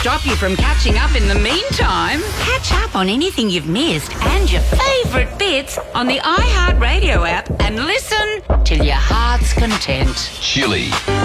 stop you from catching up in the meantime. Catch up on anything you've missed and your favourite bits on the iHeartRadio app and listen till your heart's content. Chili.